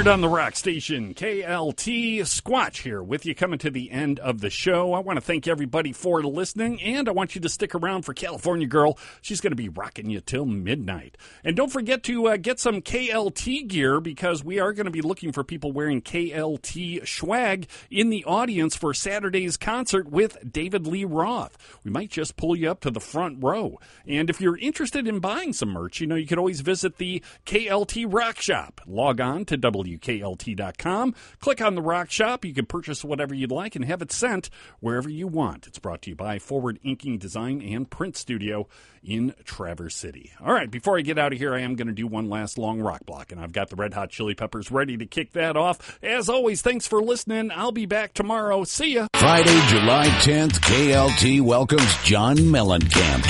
Heard on the rock station, KLT. Squatch here with you, coming to the end of the show. I want to thank everybody for listening, and I want you to stick around for California Girl. She's going to be rocking you till midnight. And don't forget to get some KLT gear, because we are going to be looking for people wearing KLT swag in the audience for Saturday's concert with David Lee Roth. We might just pull you up to the front row. And if you're interested in buying some merch, you know, you can always visit the KLT Rock Shop. Log on to WKLT.com. Click on the Rock Shop. You can purchase whatever you'd like and have it sent wherever you want. It's brought to you by Forward Inking Design and Print Studio in Traverse City. All right, before I get out of here, I am going to do one last long rock block, and I've got the Red Hot Chili Peppers ready to kick that off. As always, thanks for listening. I'll be back tomorrow. See ya. Friday, July 10th, KLT welcomes John Mellencamp